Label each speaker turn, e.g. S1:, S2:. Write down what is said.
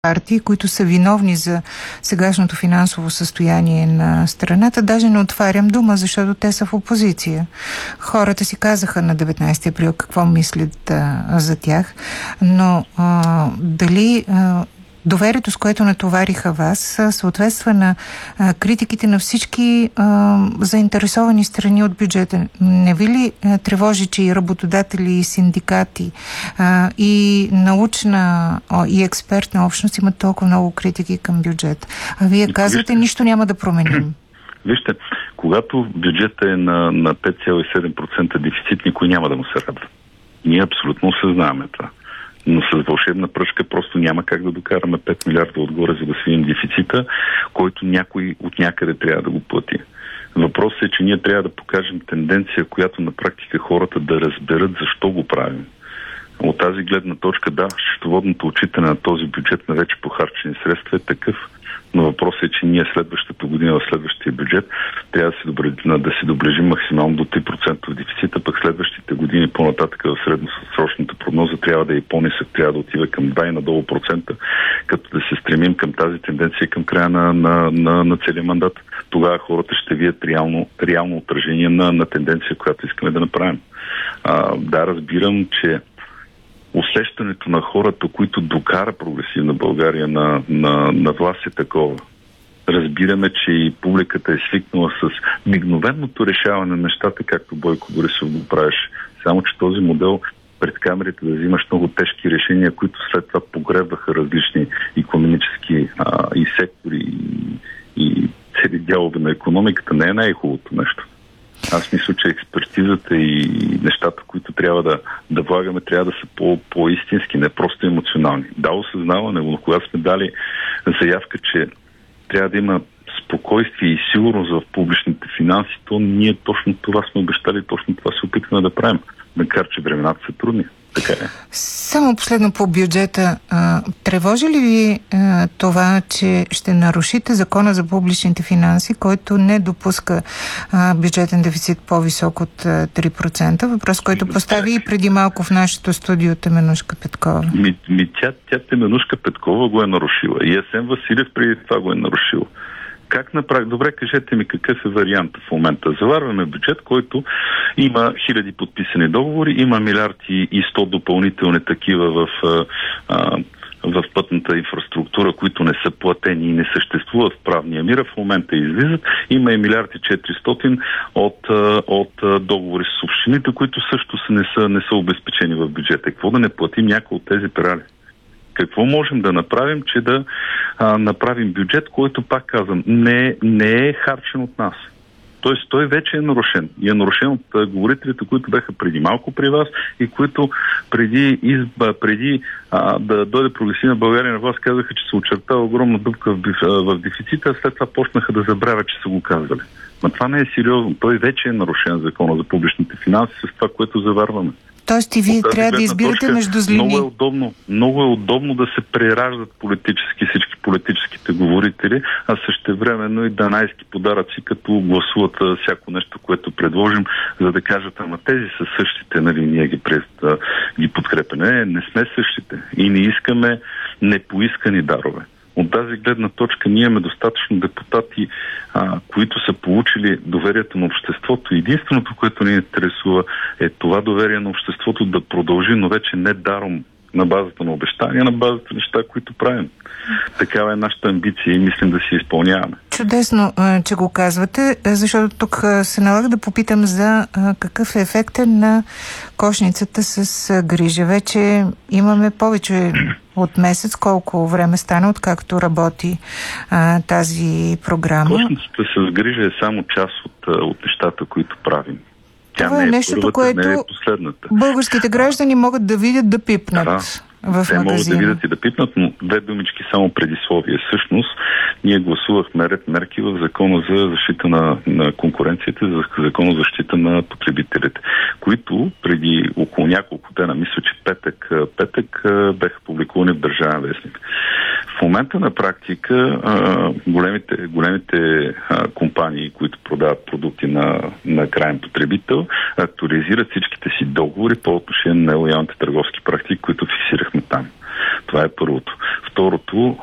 S1: партии, които са виновни за сегашното финансово състояние на страната. Даже не отварям дума, защото те са в опозиция. Хората си казаха на 19 април какво мислят за тях, но дали доверието, с което натовариха вас, съответства на критиките на всички заинтересовани страни от бюджета. Не ви ли тревожи, че и работодатели, и синдикати, и научна, и експертна общност имат толкова много критики към бюджета? А вие казвате, нищо няма да променим.
S2: Вижте, когато бюджетът е на 5,7% дефицит, никой няма да му се радва. Ние абсолютно осъзнаваме това. Но с вълшебна пръчка просто няма как да докараме 5 милиарда отгоре, за да свием дефицита, който някой от някъде трябва да го плати. Въпросът е, че ние трябва да покажем тенденция, която на практика хората да разберат защо го правим. От тази гледна точка, да, счетоводното отчитане на този бюджет на вече похарчени средства е такъв. Но въпросът е, че ние следващата година, в следващия бюджет, трябва да се доближим максимално до 3% дефицита, пък следващите години по-нататък в средносрочната прогноза трябва да е по-нисък, трябва да отива към 2 и надолу процента, като да се стремим към тази тенденция към края на целия мандат. Тогава хората ще видят реално отражение на тенденция, която искаме да направим. Да, разбирам, че усещането на хората, които докара прогресивна България на власт е такова. Разбираме, че и публиката е свикнала с мигновеното решаване на нещата, както Бойко Борисов го правеше. Само че този модел пред камерите да взимаш много тежки решения, които след това погребваха различни икономически и сектори и цели дялове на икономиката, не е най-хубавото нещо. Аз мисля, че експертизата и нещата, които трябва да влагаме, трябва да са по-истински, не просто емоционални. Да, осъзнаване, но когато сме дали заявка, че трябва да има спокойствие и сигурност в публичните финанси, то ние точно това сме обещали, точно това се опитваме да правим. Макар че времената са трудни. Така е.
S1: Само последно по бюджета. Тревожи ли ви това, че ще нарушите закона за публичните финанси, който не допуска бюджетен дефицит по-висок от 3%? Въпрос, който постави и преди малко в нашото студио Теменужка Петкова.
S2: Тя Теменужка Петкова го е нарушила. И Асен Василев преди това го е нарушила. Как направи? Добре, кажете ми какъв е вариант в момента. Заварваме бюджет, който има хиляди подписани договори, има милиарди и 100 допълнителни такива в пътната инфраструктура, които не са платени и не съществуват в правния мир, в момента излизат. Има и милиарди 400 от договори с общините, които също не са обезпечени в бюджета. Какво да не платим някой от тези перали? Какво можем да направим, че да направим бюджет, който, пак казвам, не е харчен от нас. Тоест той вече е нарушен. И е нарушен от говорителите, които бяха преди малко при вас и които преди да дойде прогресивна България на власт, казаха, че се очертава огромна дупка в дефицита, а след това почнаха да забравят, че са го казвали. Но това не е сериозно. Той вече е нарушен закона за публичните финанси с това, което заварваме.
S1: Тоест и вие трябва да избирате между злини.
S2: Много е удобно да се прераждат всички политическите говорители, а същевременно и данайски подаръци, като гласуват всяко нещо, което предложим, за да кажат, ама тези са същите, нали, ние ги подкрепяме. Не сме същите и не искаме непоискани дарове. От тази гледна точка ние имаме достатъчно депутати, които са получили доверието на обществото. Единственото, което ни интересува, е това доверие на обществото да продължи, но вече не даром на базата на обещания, на базата на неща, които правим. Такава е нашата амбиция и мислим да си изпълняваме.
S1: Чудесно, че го казвате, защото тук се налага да попитам за какъв е ефектът на кошницата с грижа. Вече имаме повече от месец. Колко време стана, откакто работи тази програма?
S2: Кошницата с грижа е само част от нещата, които правим.
S1: Това е нещото, което
S2: не е последната.
S1: Българските граждани могат да видят, да пипнат в магазина.
S2: Те могат да видят и да пипнат, но две думички само предисловие. Всъщност, ние гласувахме ред мерки в Закона за защита на конкуренцията, за Закона за защита на потребителите, които преди около няколко дена, мисля, че петък бяха публикувани в Държавен вестник. В момента на практика големите компании, които продават продукти на краен потребител, актуализират всичките си договори по отношение на нелоялните търговски практики, които фиксирахме там. Това е първото. Второто,